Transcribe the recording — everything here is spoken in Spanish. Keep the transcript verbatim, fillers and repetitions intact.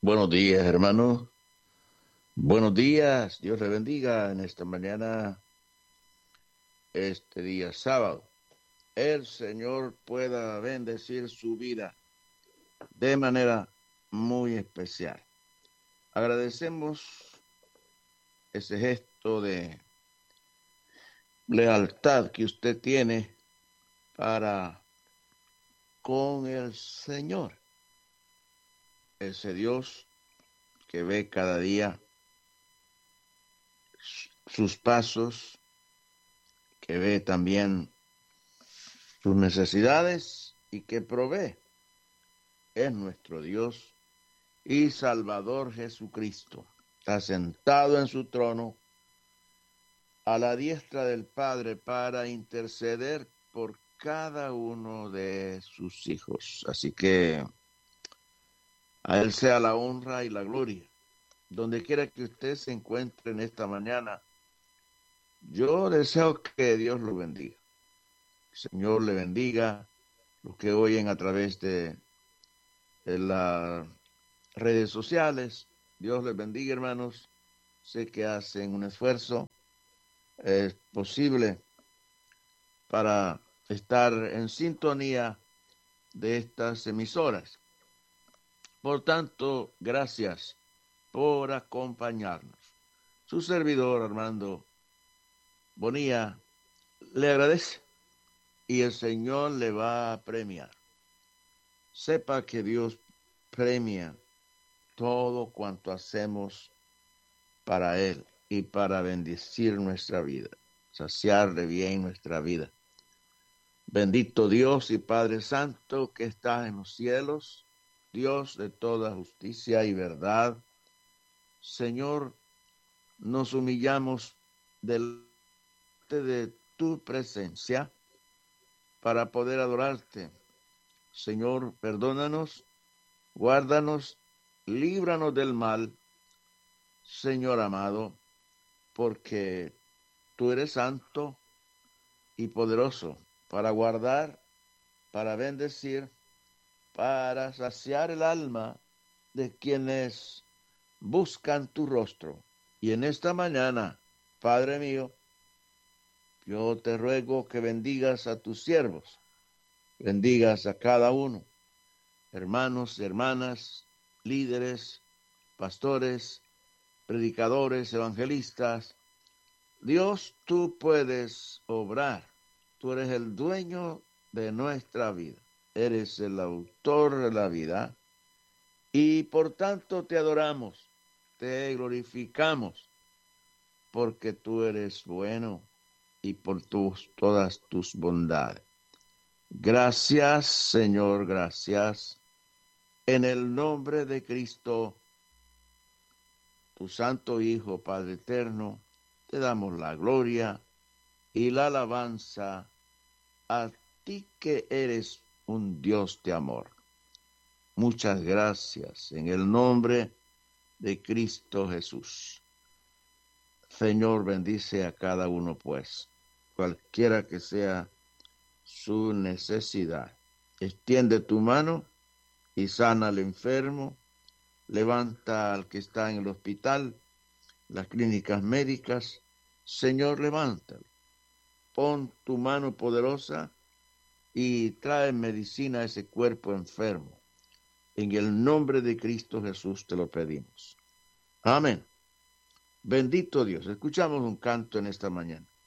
Buenos días, hermano. Buenos días. Dios le bendiga en esta mañana, este día sábado. El Señor pueda bendecir su vida de manera muy especial. Agradecemos ese gesto de lealtad que usted tiene para con el Señor. Ese Dios que ve cada día sus pasos, que ve también sus necesidades y que provee. Es nuestro Dios y Salvador Jesucristo. Está sentado en su trono a la diestra del Padre para interceder por cada uno de sus hijos. Así que a Él sea la honra y la gloria. Donde quiera que usted se encuentre en esta mañana, yo deseo que Dios lo bendiga. El Señor le bendiga. Los que oyen a través de, de las redes sociales, Dios les bendiga, hermanos. Sé que hacen un esfuerzo. Es posible para estar en sintonía de estas emisoras. Por tanto, gracias por acompañarnos. Su servidor, Armando Bonilla, le agradece y el Señor le va a premiar. Sepa que Dios premia todo cuanto hacemos para Él y para bendecir nuestra vida, saciar de bien nuestra vida. Bendito Dios y Padre Santo que estás en los cielos, Dios de toda justicia y verdad. Señor, nos humillamos delante de tu presencia para poder adorarte. Señor, perdónanos, guárdanos, líbranos del mal, Señor amado, porque tú eres santo y poderoso para guardar, para bendecir, para saciar el alma de quienes buscan tu rostro. Y en esta mañana, Padre mío, yo te ruego que bendigas a tus siervos, bendigas a cada uno, hermanos, hermanas, líderes, pastores, predicadores, evangelistas. Dios, tú puedes obrar. Tú eres el dueño de nuestra vida. Eres el autor de la vida. Y por tanto te adoramos, te glorificamos, porque tú eres bueno y por tus, todas tus bondades. Gracias, Señor, gracias. En el nombre de Cristo, tu santo Hijo, Padre eterno, te damos la gloria y la alabanza a ti que eres un Dios de amor. Muchas gracias en el nombre de Cristo Jesús. Señor, bendice a cada uno, pues, cualquiera que sea su necesidad. Extiende tu mano y sana al enfermo. Levanta al que está en el hospital, las clínicas médicas. Señor, levántalo. Pon tu mano poderosa y trae medicina a ese cuerpo enfermo. En el nombre de Cristo Jesús te lo pedimos. Amén. Bendito Dios. Escuchamos un canto en esta mañana.